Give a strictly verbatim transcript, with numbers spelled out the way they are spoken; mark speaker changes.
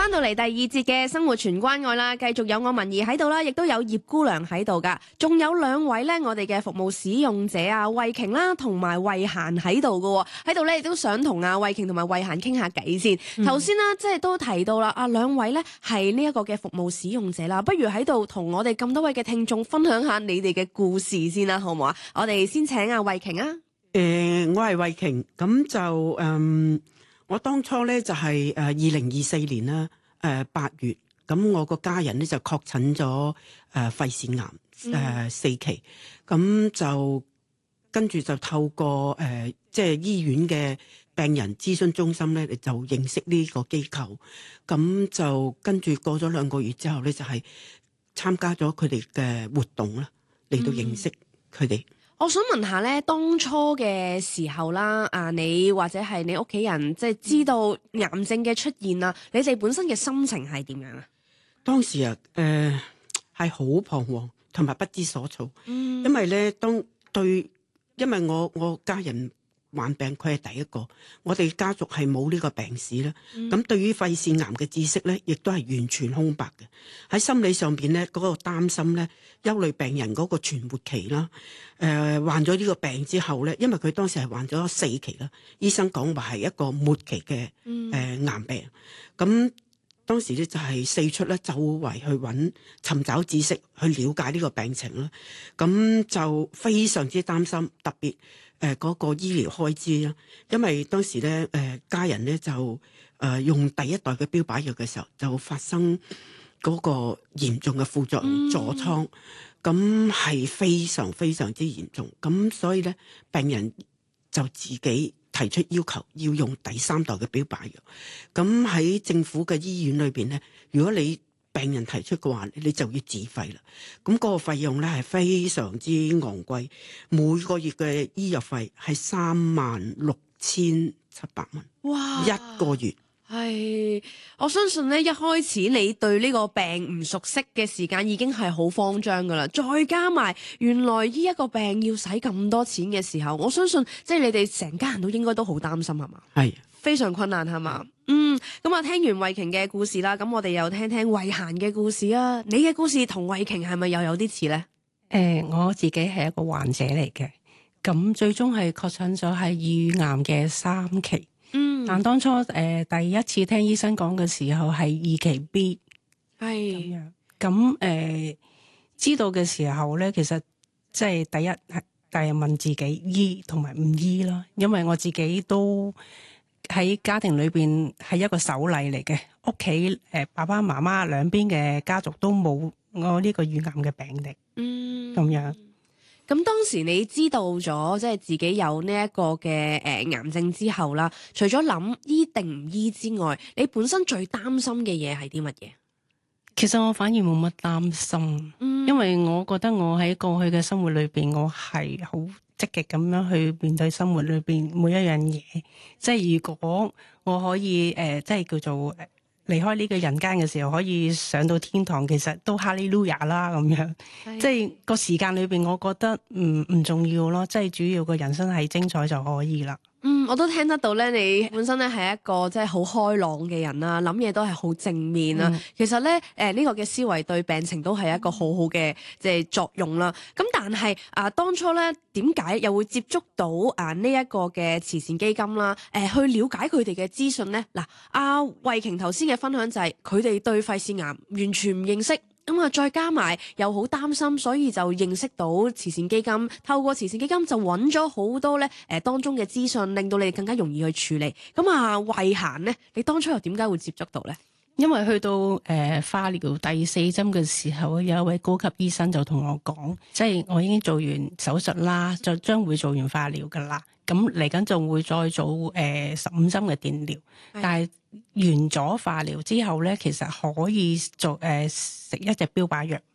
Speaker 1: 翻到嚟第二節嘅生活全關愛啦，繼續有我文怡喺度啦，亦都有葉姑娘喺度噶，仲有兩位咧，我哋嘅服務使用者啊，慧瓊啦，同埋慧嫻喺度噶，喺度咧亦都想同阿慧瓊同埋慧嫻傾下偈先。頭先啦，即係都提到啦，啊兩位咧係呢一個嘅服務使用者啦，不如喺度同我哋咁多位嘅聽眾分享下你哋嘅故事先啦，好唔好啊？我哋先請阿慧瓊啊。
Speaker 2: 誒、呃，我係慧瓊，咁就誒。嗯我當初咧就係誒二零二四年啦，誒八月，咁我個家人咧就確診咗誒肺腺癌誒、呃、四期，咁就跟住就透過誒即係醫院嘅病人諮詢中心咧，就認識呢個機構，咁就跟住過咗兩個月之後咧，就係參加咗佢哋嘅活動啦，嚟到認識佢哋。
Speaker 1: 我想問下咧，當初嘅時候啦，啊，你或者係你屋企人，即係知道癌症嘅出現啦，你哋本身嘅心情係點樣啊？
Speaker 2: 當時啊，誒係好彷徨，同埋不知所措。
Speaker 1: 嗯，
Speaker 2: 因為咧，當對，因為我我家人患病，佢係第一個，我哋家族係冇呢個病史啦。咁、嗯、對於肺腺癌嘅知識咧，亦都係完全空白嘅。喺心理上邊咧，嗰、那個擔心咧，憂慮病人嗰個存活期啦。誒、呃，患咗呢個病之後咧，因為佢當時係患咗四期啦，醫生講話係一個末期嘅誒、嗯呃、癌病。咁當時咧就係四出咧周圍去揾尋找知識，去了解呢個病情啦。咁就非常之擔心，特別。誒嗰、呃那個醫療開支啦，因為當時咧誒、呃、家人咧就誒、呃、用第一代嘅標靶藥嘅時候，就發生嗰個嚴重嘅副作用痤瘡，咁係、嗯、非常非常之嚴重，咁所以咧病人就自己提出要求要用第三代嘅標靶藥，咁喺政府嘅醫院裏邊咧，如果你病人提出嘅話，你就要自費啦。咁嗰個費用咧係非常之昂貴，每個月嘅醫藥費係三萬六千七百蚊。哇！一個月
Speaker 1: 係，我相信咧，一開始你對呢個病唔熟悉嘅時間已經係好慌張噶啦，再加埋原來呢一個病要使咁多錢嘅時候，我相信即係你哋成家人都應該都好擔心，係嘛？係。非常困難係嘛？嗯，咁啊，聽完慧瓊嘅故事啦，咁我哋又聽聽慧嫻嘅故事啊。你嘅故事同慧瓊係咪又有啲似咧？
Speaker 3: 誒、呃，我自己係一個患者嚟嘅，咁最終係確診咗係乳癌嘅三期。嗯，但當初誒、呃、第一次聽醫生講嘅時候係二期 B， 係咁樣。咁誒、呃、知道嘅時候咧，其實即係第一係第日問自己醫同埋唔醫啦，因為我自己都。喺家庭裏邊係一個首例嚟嘅，屋企誒爸爸媽媽兩邊嘅家族都冇我呢個乳癌嘅病歷，嗯，咁樣。
Speaker 1: 咁當時你知道咗即係自己有呢一個嘅誒癌症之後啦，除咗諗醫定唔醫之外，你本身最擔心嘅嘢係啲乜嘢？
Speaker 3: 其實我反而冇乜擔心，嗯、因為我覺得我喺過去嘅生活裏邊，我係好積極咁樣去面對生活裏邊每一樣嘢。即係如果我可以誒、呃，即係叫做離開呢個人間嘅時候，可以上到天堂，其實都哈利路亞啦咁樣。的即係個時間裏邊，我覺得唔唔重要咯。即係主要個人生係精彩就可以啦。
Speaker 1: 嗯，我都聽得到咧，你本身咧係一個即係好開朗嘅人啦，諗嘢都係好正面啦。嗯、其實咧，誒、呃、呢、這個嘅思維對病情都係一個好好嘅即係作用啦。咁但係啊，當初咧點解又會接觸到啊呢一個嘅慈善基金啦？誒、呃，去了解佢哋嘅資訊咧。嗱、啊，阿慧瓊頭先嘅分享就係佢哋對肺腺癌完全唔認識。咁啊，再加埋又好擔心，所以就認識到慈善基金，透過慈善基金就揾咗好多咧誒當中嘅資訊，令到你哋更加容易去處理。咁啊，慧嫻咧，你當初又點解會接觸到咧？
Speaker 3: 因為去到誒、呃、化療第四針嘅時候，有一位高級醫生就同我講，即係我已經做完手術啦，就將會做完化療噶啦。咁嚟緊仲會再做誒十五針嘅電療，的但係完咗化療之後咧，其實可以做誒食、呃、一隻標靶藥，